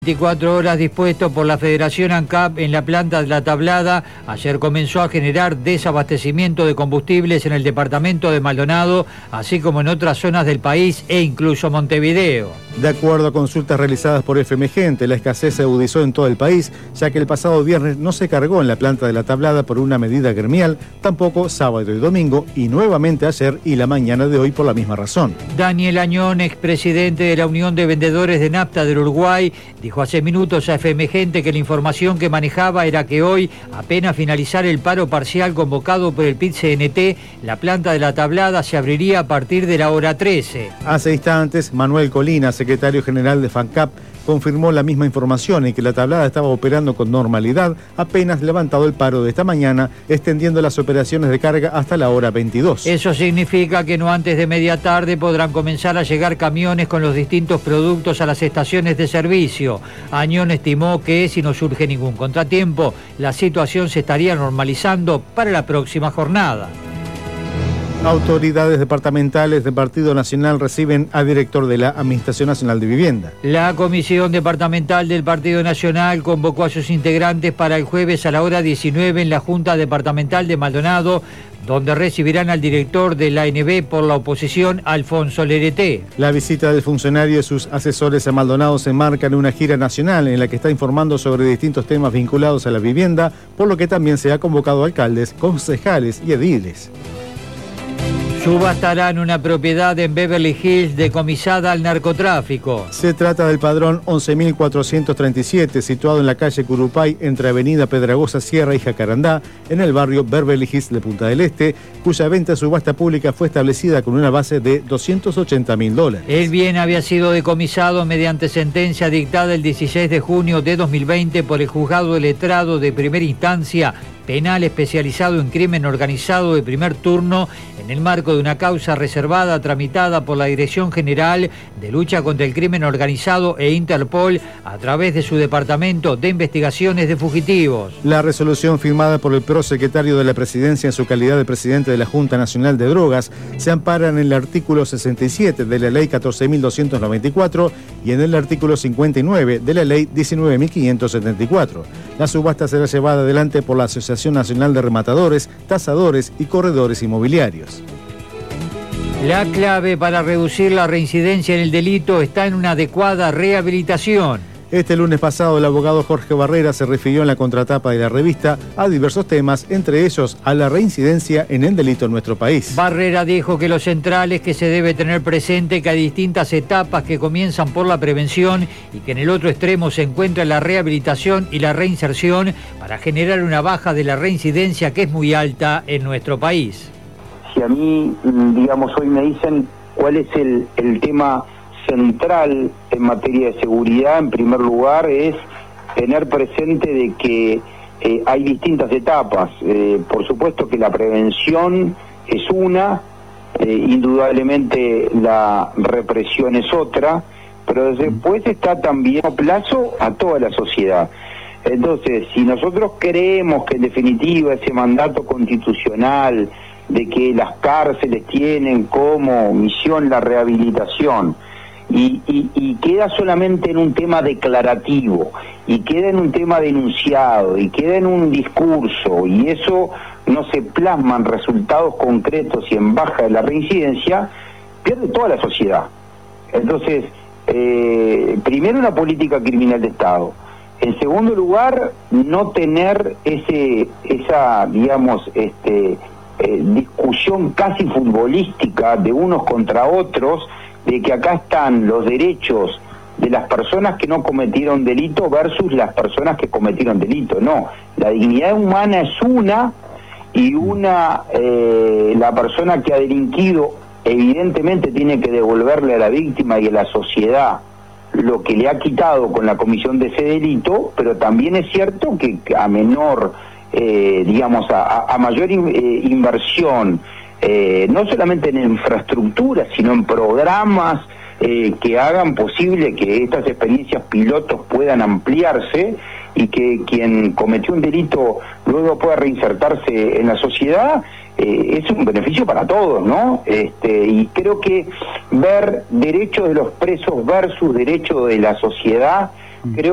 24 horas dispuesto por la Federación ANCAP en la planta de La Tablada, ayer comenzó a generar desabastecimiento de combustibles en el departamento de Maldonado, así como en otras zonas del país e incluso Montevideo. De acuerdo a consultas realizadas por FMGente, la escasez se agudizó en todo el país, ya que el pasado viernes no se cargó en la planta de La Tablada por una medida gremial, tampoco sábado y domingo, y nuevamente ayer y la mañana de hoy por la misma razón. Daniel Añón, expresidente de la Unión de Vendedores de Nafta del Uruguay, dijo hace minutos a FMGente que la información que manejaba era que hoy, apenas finalizar el paro parcial convocado por el PIT-CNT, la planta de La Tablada se abriría a partir de la hora 13. Hace instantes, Manuel Colina, secretario general de FANCAP, confirmó la misma información y que La Tablada estaba operando con normalidad, apenas levantado el paro de esta mañana, extendiendo las operaciones de carga hasta la hora 22. Eso significa que no antes de media tarde podrán comenzar a llegar camiones con los distintos productos a las estaciones de servicio. Añón estimó que, si no surge ningún contratiempo, la situación se estaría normalizando para la próxima jornada. Autoridades departamentales del Partido Nacional reciben al director de la Administración Nacional de Vivienda. La Comisión Departamental del Partido Nacional convocó a sus integrantes para el jueves a la hora 19 en la Junta Departamental de Maldonado, donde recibirán al director de la ANB por la oposición, Alfonso Lerete. La visita del funcionario y sus asesores a Maldonado se enmarca en una gira nacional en la que está informando sobre distintos temas vinculados a la vivienda, por lo que también se ha convocado a alcaldes, concejales y ediles. Subastarán una propiedad en Beverly Hills decomisada al narcotráfico. Se trata del padrón 11.437, situado en la calle Curupay, entre Avenida Pedragosa Sierra y Jacarandá, en el barrio Beverly Hills de Punta del Este, cuya venta subasta pública fue establecida con una base de $280.000. El bien había sido decomisado mediante sentencia dictada el 16 de junio de 2020 por el Juzgado de Letrado de Primera Instancia, penal especializado en crimen organizado de primer turno, en el marco de una causa reservada tramitada por la Dirección General de Lucha contra el Crimen Organizado e Interpol a través de su Departamento de Investigaciones de Fugitivos. La resolución firmada por el prosecretario de la Presidencia en su calidad de presidente de la Junta Nacional de Drogas se ampara en el artículo 67 de la Ley 14.294 y en el artículo 59 de la Ley 19.574. La subasta será llevada adelante por la Asociación Nacional de Rematadores, Tasadores y Corredores Inmobiliarios. La clave para reducir la reincidencia en el delito está en una adecuada rehabilitación. Este lunes pasado, el abogado Jorge Barrera se refirió en la contratapa de la revista a diversos temas, entre ellos a la reincidencia en el delito en nuestro país. Barrera dijo que lo central es que se debe tener presente que hay distintas etapas que comienzan por la prevención y que en el otro extremo se encuentra la rehabilitación y la reinserción para generar una baja de la reincidencia que es muy alta en nuestro país. Si a mí, digamos, hoy me dicen cuál es el tema central en materia de seguridad, en primer lugar es tener presente de que hay distintas etapas. Por supuesto que la prevención es una, indudablemente la represión es otra, pero después está también a plazo a toda la sociedad. Entonces, si nosotros creemos que en definitiva ese mandato constitucional de que las cárceles tienen como misión la rehabilitación, y queda solamente en un tema declarativo, y queda en un tema denunciado, y queda en un discurso, y eso no se plasma en resultados concretos y en baja de la reincidencia, pierde toda la sociedad. Entonces, primero una política criminal de Estado. En segundo lugar, no tener esa digamos, discusión casi futbolística de unos contra otros, de que acá están los derechos de las personas que no cometieron delito versus las personas que cometieron delito. No, la dignidad humana es una, y la persona que ha delinquido evidentemente tiene que devolverle a la víctima y a la sociedad lo que le ha quitado con la comisión de ese delito, pero también es cierto que a menor, digamos, a mayor inversión, no solamente en infraestructura, sino en programas que hagan posible que estas experiencias pilotos puedan ampliarse y que quien cometió un delito luego pueda reinsertarse en la sociedad, es un beneficio para todos, ¿no? Y creo que ver derechos de los presos versus derechos de la sociedad, creo